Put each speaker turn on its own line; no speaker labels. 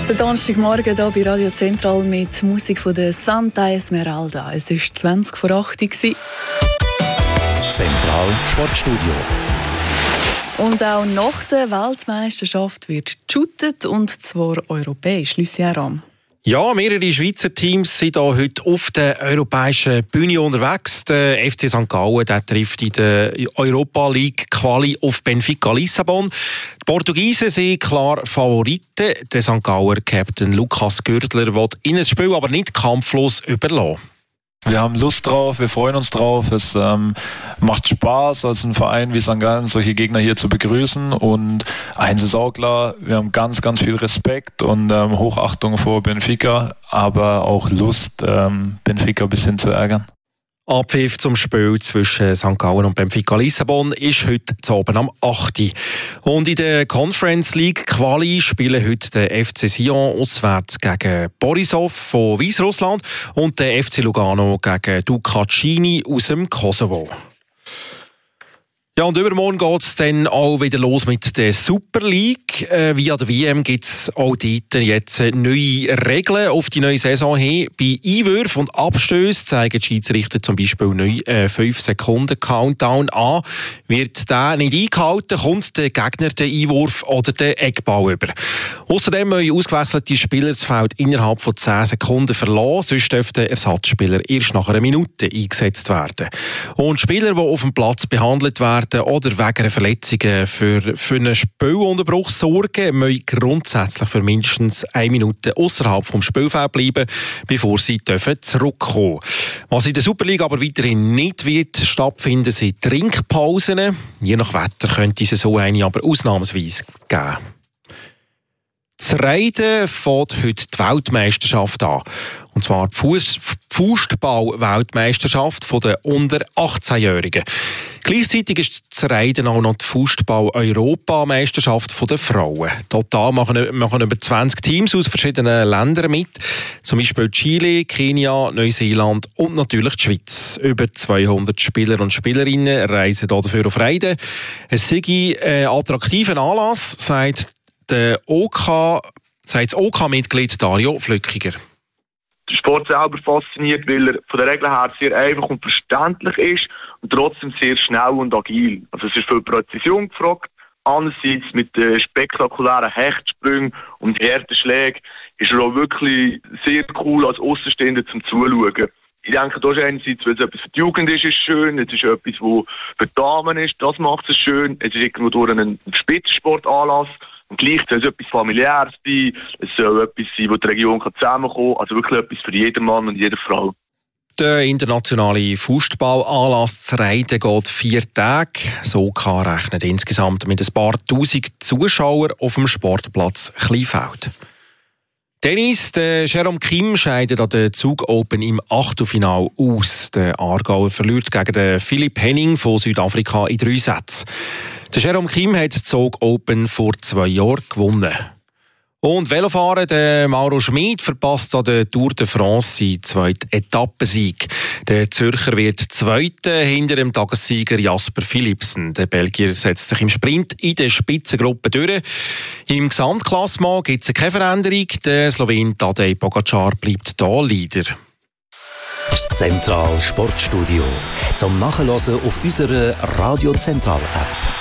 Der Donnerstagmorgen hier bei Radio Zentral mit Musik von der Santa Esmeralda. Es war 20 vor 8 Uhr.
Zentral Sportstudio.
Und auch nach der Weltmeisterschaft wird geshootet, und zwar europäisch. Lucien Rahm.
Ja, mehrere Schweizer Teams sind hier heute auf der europäischen Bühne unterwegs. Der FC St. Gallen der trifft in der Europa League Quali auf Benfica Lissabon. Die Portugiesen sind klar Favoriten. Der St. Galler Captain Lukas Gürdler will ihnen das Spiel aber nicht kampflos überlassen.
Wir haben Lust drauf, wir freuen uns drauf. Es macht Spaß, als ein Verein wie St. Gallen solche Gegner hier zu begrüßen. Und eins ist auch klar, wir haben ganz, ganz viel Respekt und Hochachtung vor Benfica, aber auch Lust, Benfica ein bisschen zu ärgern.
Abpfiff zum Spiel zwischen St. Gallen und Benfica Lissabon ist heute zu Abend am 8. Und in der Conference League Quali spielen heute der FC Sion auswärts gegen Borisov von Weißrussland und der FC Lugano gegen Ducacini aus dem Kosovo. Ja, und übermorgen geht es dann auch wieder los mit der Super League. Via der WM gibt es auch dort jetzt neue Regeln auf die neue Saison hin. Bei Einwürfen und Abstößen zeigen die Schiedsrichter zum Beispiel neu 5-Sekunden-Countdown an. Wird der nicht eingehalten, kommt der Gegner den Einwurf oder den Eckball über. Außerdem müssen ausgewechselte Spieler das Feld innerhalb von 10 Sekunden verlassen, sonst dürfen der Ersatzspieler erst nach einer Minute eingesetzt werden. Und Spieler, die auf dem Platz behandelt werden oder wegen Verletzungen für einen Spielunterbruch sorgen, müssen grundsätzlich für mindestens 1 Minute außerhalb vom Spielfeld bleiben, bevor sie zurückkommen dürfen. Was in der Super League aber weiterhin nicht wird stattfinden, sind Trinkpausen. Je nach Wetter könnte es so eine aber ausnahmsweise geben. Das Reiten fängt heute die Weltmeisterschaft an. Und zwar die Faustball-Weltmeisterschaft der unter 18-Jährigen. Gleichzeitig ist das Reiten auch noch die Faustball-Europameisterschaft der Frauen. Total machen über 20 Teams aus verschiedenen Ländern mit. Zum Beispiel Chile, Kenia, Neuseeland und natürlich die Schweiz. Über 200 Spieler und Spielerinnen reisen dafür auf Reiten. Es sei ein attraktiver Anlass, sagt das OK-Mitglied Dario Flückiger.
Der Sport selber fasziniert, weil er von der Regel her sehr einfach und verständlich ist und trotzdem sehr schnell und agil. Also es ist viel Präzision gefragt. Andererseits mit den spektakulären Hechtsprüngen und harten Schlägen ist er auch wirklich sehr cool als Aussenstehender zum Zuschauen. Ich denke, das ist einerseits, weil es etwas für die Jugend ist schön, es ist etwas, was für die Damen ist, das macht es schön, es ist irgendwo durch einen Spitzensportanlass. Und gleich soll es etwas Familiäres sein, es soll etwas sein, wo die Region zusammenkommen kann, also wirklich etwas für jeden Mann und jede Frau.
Der internationale Fußballanlass zu Reiten geht 4 Tage. So kann rechnen insgesamt mit ein paar tausend Zuschauern auf dem Sportplatz Kleinfeld. Tennis, der Jerome Kim scheidet an der Zug Open im Achtelfinale aus. Der Aargauer verliert gegen den Philipp Henning von Südafrika in 3 Sätzen. Der Jerome Kim hat die Zug Open vor 2 Jahren gewonnen. Und Velofahren, der Mauro Schmid verpasst an der Tour de France seinen 2. Etappensieg. Der Zürcher wird Zweiter hinter dem Tagessieger Jasper Philipsen. Der Belgier setzt sich im Sprint in der Spitzengruppe durch. Im Gesamtklassement gibt es keine Veränderung. Der Slowen Tadej Pogačar bleibt hier Leader.
Das Zentral Sportstudio zum Nachhören auf unserer Radio Zentral App.